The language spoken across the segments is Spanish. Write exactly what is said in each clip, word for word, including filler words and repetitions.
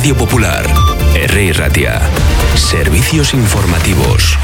Radio Popular, Herri Ratia. Servicios informativos.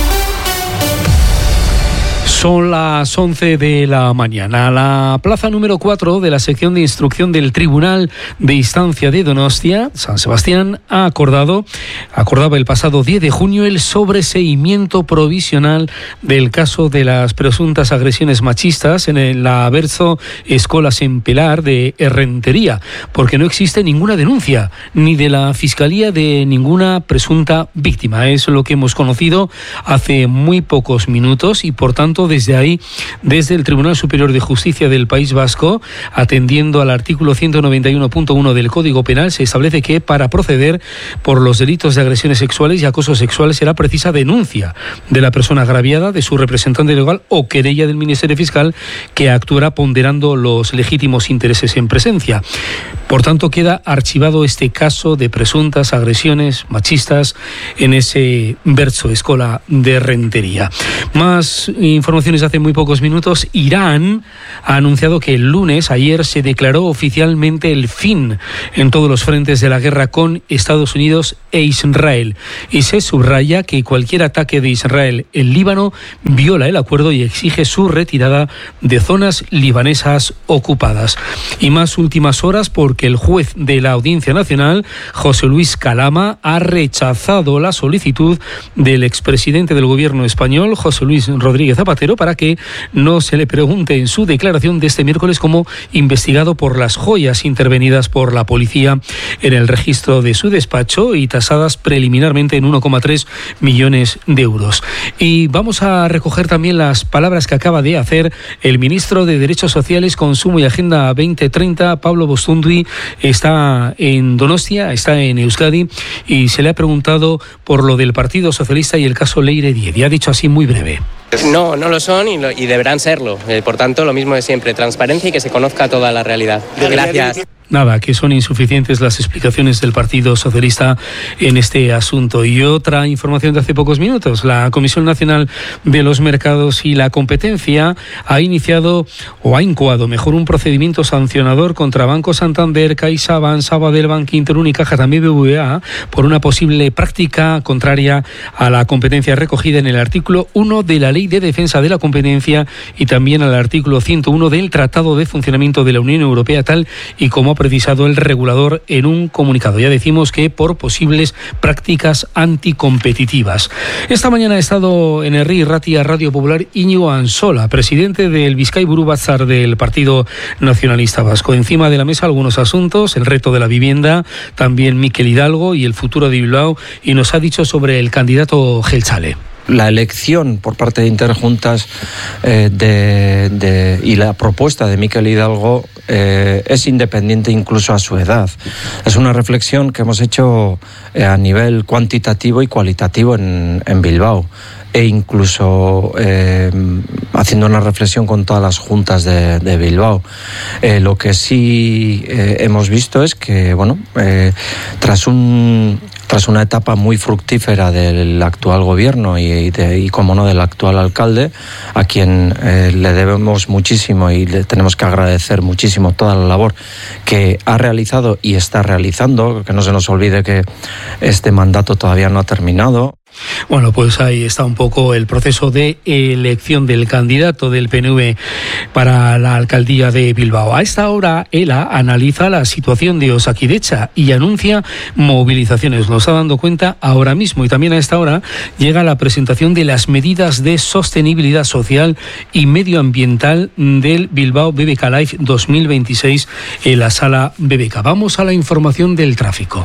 Son las once de la mañana. La plaza número cuatro de la sección de instrucción del Tribunal de Instancia de Donostia, San Sebastián, ha acordado, acordaba el pasado diez de junio el sobreseimiento provisional del caso de las presuntas agresiones machistas en la Berzo Escolas en Pelar de Errentería, porque no existe ninguna denuncia, ni de la Fiscalía de ninguna presunta víctima. Es lo que hemos conocido hace muy pocos minutos y, por tanto, desde ahí, desde el Tribunal Superior de Justicia del País Vasco, atendiendo al artículo ciento noventa y uno punto uno del Código Penal, se establece que para proceder por los delitos de agresiones sexuales y acoso sexual será precisa denuncia de la persona agraviada, de su representante legal o querella del Ministerio Fiscal, que actuará ponderando los legítimos intereses en presencia. Por tanto, queda archivado este caso de presuntas agresiones machistas en ese Berzo Escola de Rentería. Más informaciones de hace muy pocos minutos. Irán ha anunciado que el lunes, ayer, se declaró oficialmente el fin en todos los frentes de la guerra con Estados Unidos e Israel. Y se subraya que cualquier ataque de Israel en Líbano viola el acuerdo y exige su retirada de zonas libanesas ocupadas. Y más últimas horas, porque el juez de la Audiencia Nacional, José Luis Calama, ha rechazado la solicitud del expresidente del gobierno español, José Luis Rodríguez Zapatero, para que no se le pregunte en su declaración de este miércoles como investigado por las joyas intervenidas por la policía en el registro de su despacho y tasadas preliminarmente en uno coma tres millones de euros. Y vamos a recoger también las palabras que acaba de hacer el ministro de Derechos Sociales, Consumo y Agenda veinte treinta, Pablo Bostundui. Está en Donostia, está en Euskadi, y se le ha preguntado por lo del Partido Socialista y el caso Leire Diez, y ha dicho así muy breve. No, no lo son y, lo, y deberán serlo. Eh, por tanto, lo mismo de siempre, transparencia y que se conozca toda la realidad. Gracias. Nada, que son insuficientes las explicaciones del Partido Socialista en este asunto. Y otra información de hace pocos minutos. La Comisión Nacional de los Mercados y la Competencia ha iniciado, o ha incoado mejor, un procedimiento sancionador contra Banco Santander, CaixaBank, Sabadell, Bankinter, Unicaja, también B B V A, por una posible práctica contraria a la competencia recogida en el artículo uno de la Ley de Defensa de la Competencia y también al artículo ciento uno del Tratado de Funcionamiento de la Unión Europea, tal y como ha precisado el regulador en un comunicado. Ya decimos que por posibles prácticas anticompetitivas. Esta mañana ha estado en Herri Ratia Radio Popular Íñigo Ansola, presidente del Bizkai Buru Batzar del Partido Nacionalista Vasco. Encima de la mesa algunos asuntos, el reto de la vivienda, también Mikel Hidalgo y el futuro de Bilbao, y nos ha dicho sobre el candidato Jeltzale. La elección por parte de Interjuntas eh, de, de, y la propuesta de Mikel Hidalgo eh, es independiente incluso a su edad. Es una reflexión que hemos hecho eh, a nivel cuantitativo y cualitativo en, en Bilbao, e incluso eh, haciendo una reflexión con todas las juntas de, de Bilbao. Eh, lo que sí eh, hemos visto es que, bueno, eh, tras un... Tras una etapa muy fructífera del actual gobierno y, de, y como no, del actual alcalde, a quien eh, le debemos muchísimo y le tenemos que agradecer muchísimo toda la labor que ha realizado y está realizando, que no se nos olvide que este mandato todavía no ha terminado. Bueno, pues ahí está un poco el proceso de elección del candidato del P N V para la alcaldía de Bilbao. A esta hora, ELA analiza la situación de Osakidetza y anuncia movilizaciones. Nos está dando cuenta ahora mismo, y también a esta hora llega la presentación de las medidas de sostenibilidad social y medioambiental del Bilbao B B K Live dos mil veintiséis en la sala B B K. Vamos a la información del tráfico.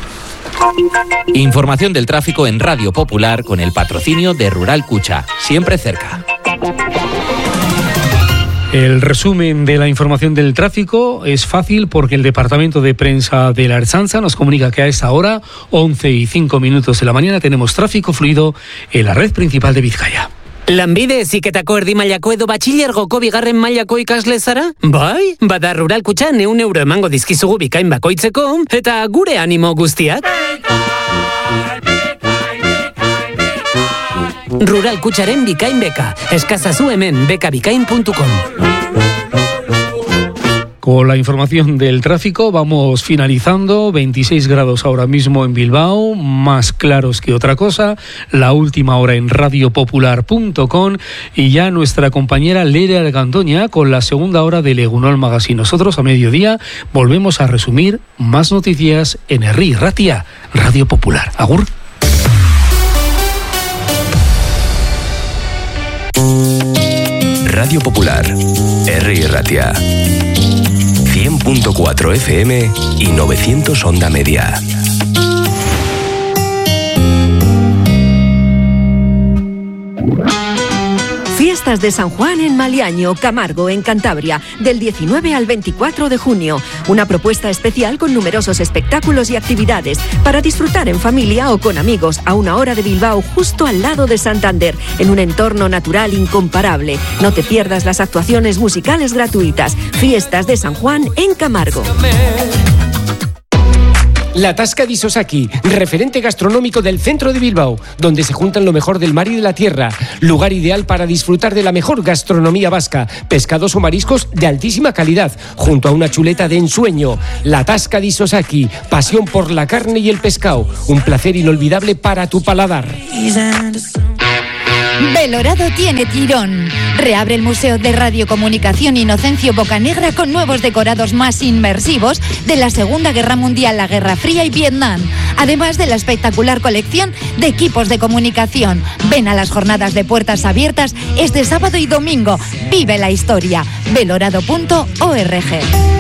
Información del tráfico en Radio Popular con el patrocinio de Rural Cucha, siempre cerca. El resumen de la información del tráfico es fácil porque el Departamento de Prensa de la Ertzaintza nos comunica que a esta hora, once y cinco minutos de la mañana, tenemos tráfico fluido en la red principal de Bizkaia. Lanbide heziketako erdi mailako edo batxilergoko bigarren mailako ikasle zara? Bai, bada Rural Kutxan ehun euro emango dizkizugu bikain bakoitzeko, eta gure animo guztiak. Rural Kutxaren bikain beka, eskazazu hemen bekabikain puntu com. Con la información del tráfico vamos finalizando. veintiséis grados ahora mismo en Bilbao, más claros que otra cosa. La última hora en radio popular punto com y ya nuestra compañera Lera Argandoña con la segunda hora de Egunol Magazine. Nosotros a mediodía volvemos a resumir más noticias en Herri Ratia, Radio Popular. Agur. Radio Popular, Herri Ratia. cien punto cuatro F M y novecientos onda media. Fiestas de San Juan en Maliaño, Camargo, en Cantabria, del diecinueve al veinticuatro de junio. Una propuesta especial con numerosos espectáculos y actividades para disfrutar en familia o con amigos a una hora de Bilbao, justo al lado de Santander, en un entorno natural incomparable. No te pierdas las actuaciones musicales gratuitas. Fiestas de San Juan en Camargo. La Tasca di Sosaki, referente gastronómico del centro de Bilbao, donde se juntan lo mejor del mar y de la tierra. Lugar ideal para disfrutar de la mejor gastronomía vasca, pescados o mariscos de altísima calidad, junto a una chuleta de ensueño. La Tasca di Sosaki, pasión por la carne y el pescado, un placer inolvidable para tu paladar. Belorado tiene tirón. Reabre el Museo de Radiocomunicación Inocencio Bocanegra con nuevos decorados más inmersivos de la Segunda Guerra Mundial, la Guerra Fría y Vietnam, además de la espectacular colección de equipos de comunicación. Ven a las jornadas de puertas abiertas este sábado y domingo. Vive la historia. belorado punto org.